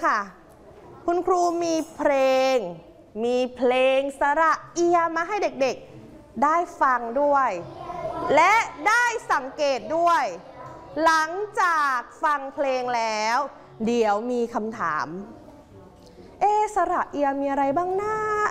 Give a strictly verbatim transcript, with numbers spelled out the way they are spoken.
ค่ะคุณครูมีเพลงมีเพลงสระเอียมาให้เด็กๆได้ฟังด้วยและได้สังเกตด้วยหลังจากฟังเพลงแล้วเดี๋ยวมีคำถามเอสระเอียมีอะไรบ้างนะ